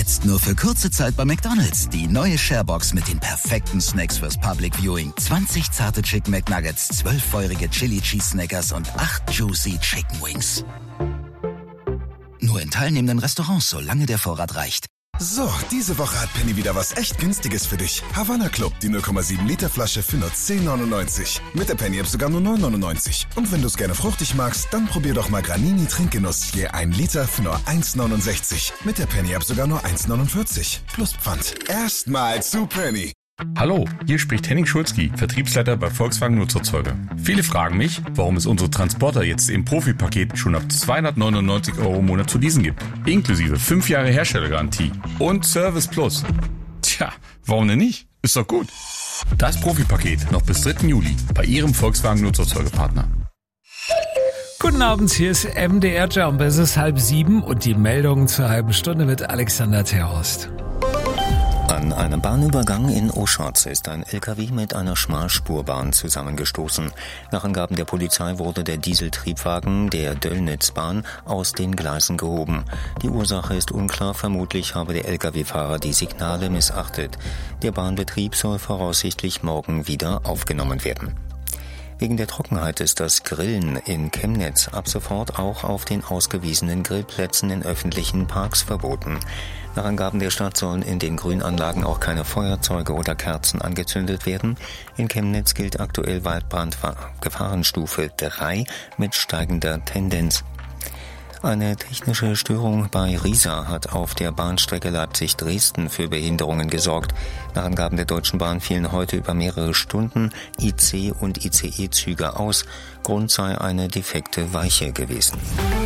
Jetzt nur für kurze Zeit bei McDonald's. Die neue Sharebox mit den perfekten Snacks fürs Public Viewing. 20 zarte Chicken McNuggets, 12 feurige Chili Cheese Snackers und 8 juicy Chicken Wings. Nur in teilnehmenden Restaurants, solange der Vorrat reicht. So, diese Woche hat Penny wieder was echt Günstiges für dich. Havana Club, die 0,7 Liter Flasche für nur 10,99. Mit der Penny-App sogar nur 9,99. Und wenn du es gerne fruchtig magst, dann probier doch mal Granini Trinkgenuss. Je 1 Liter für nur 1,69. Mit der Penny-App sogar nur 1,49. Plus Pfand. Erstmal zu Penny. Hallo, hier spricht Henning Schulzki, Vertriebsleiter bei Volkswagen Nutzerzeuger. Viele fragen mich, warum es unsere Transporter jetzt im Profi-Paket schon ab 299 € im Monat zu leasen gibt. Inklusive 5 Jahre Herstellergarantie und Service Plus. Tja, warum denn nicht? Ist doch gut. Das Profi-Paket noch bis 3. Juli bei Ihrem Volkswagen Nutzerzeugerpartner. Guten Abend, hier ist MDR Jump. Es ist 6:30 und die Meldung zur halben Stunde mit Alexander Terhorst. An einem Bahnübergang in Oschatz ist ein LKW mit einer Schmalspurbahn zusammengestoßen. Nach Angaben der Polizei wurde der Dieseltriebwagen der Döllnitzbahn aus den Gleisen gehoben. Die Ursache ist unklar, vermutlich habe der LKW-Fahrer die Signale missachtet. Der Bahnbetrieb soll voraussichtlich morgen wieder aufgenommen werden. Wegen der Trockenheit ist das Grillen in Chemnitz ab sofort auch auf den ausgewiesenen Grillplätzen in öffentlichen Parks verboten. Nach Angaben der Stadt sollen in den Grünanlagen auch keine Feuerzeuge oder Kerzen angezündet werden. In Chemnitz gilt aktuell Waldbrandgefahrenstufe 3 mit steigender Tendenz. Eine technische Störung bei Riesa hat auf der Bahnstrecke Leipzig-Dresden für Behinderungen gesorgt. Nach Angaben der Deutschen Bahn fielen heute über mehrere Stunden IC- und ICE-Züge aus. Grund sei eine defekte Weiche gewesen.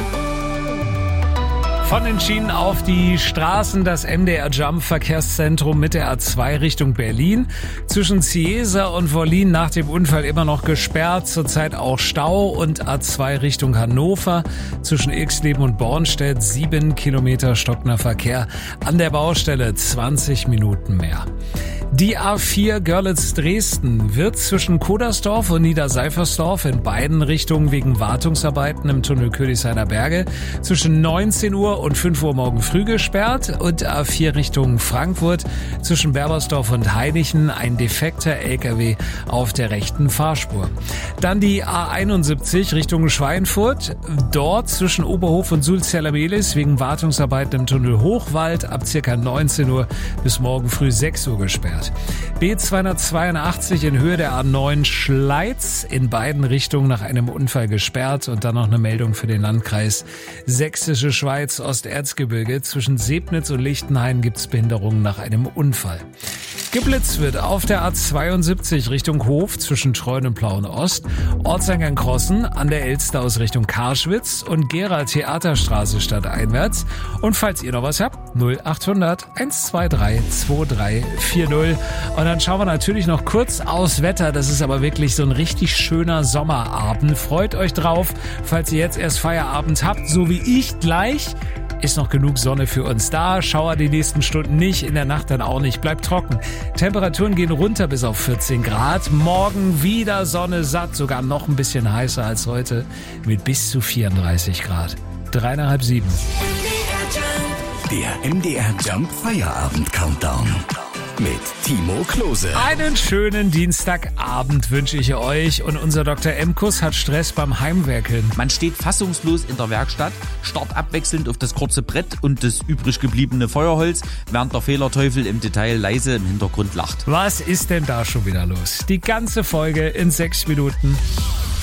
Von den Schienen auf die Straßen, das MDR Jump Verkehrszentrum mit der A2 Richtung Berlin. Zwischen Cieza und Wollin nach dem Unfall immer noch gesperrt, zurzeit auch Stau, und A2 Richtung Hannover. Zwischen Ilksleben und Bornstedt 7 Kilometer stockender Verkehr. An der Baustelle 20 Minuten mehr. Die A4 Görlitz-Dresden wird zwischen Kodersdorf und Niederseifersdorf in beiden Richtungen wegen Wartungsarbeiten im Tunnel Königshainer Berge zwischen 19 Uhr und 5 Uhr morgen früh gesperrt, und A4 Richtung Frankfurt zwischen Berbersdorf und Heinichen ein defekter LKW auf der rechten Fahrspur. Dann die A71 Richtung Schweinfurt, dort zwischen Oberhof und Sulzerla-Mehlis wegen Wartungsarbeiten im Tunnel Hochwald ab ca. 19 Uhr bis morgen früh 6 Uhr gesperrt. B282 in Höhe der A9 Schleiz in beiden Richtungen nach einem Unfall gesperrt, und dann noch eine Meldung für den Landkreis Sächsische Schweiz Osterzgebirge. Zwischen Sebnitz und Lichtenhain gibt es Behinderungen nach einem Unfall. Geblitzt wird auf der A72 Richtung Hof zwischen Treuen und Plauen Ost, Ortseingang Krossen an der Elster aus Richtung Karschwitz und Gera Theaterstraße stadteinwärts. Und falls ihr noch was habt, 0800 123 2340. Und dann schauen wir natürlich noch kurz aufs Wetter. Das ist aber wirklich so ein richtig schöner Sommerabend. Freut euch drauf, falls ihr jetzt erst Feierabend habt, so wie ich gleich. Ist noch genug Sonne für uns da. Schauer die nächsten Stunden nicht, in der Nacht dann auch nicht. Bleibt trocken. Temperaturen gehen runter bis auf 14 Grad. Morgen wieder Sonne satt, sogar noch ein bisschen heißer als heute mit bis zu 34 Grad. 6:30. Der MDR Jump Feierabend Countdown mit Timo Klose. Einen schönen Dienstagabend wünsche ich euch, und unser Dr. Emkus hat Stress beim Heimwerkeln. Man steht fassungslos in der Werkstatt, starrt abwechselnd auf das kurze Brett und das übrig gebliebene Feuerholz, während der Fehlerteufel im Detail leise im Hintergrund lacht. Was ist denn da schon wieder los? Die ganze Folge in 6 Minuten.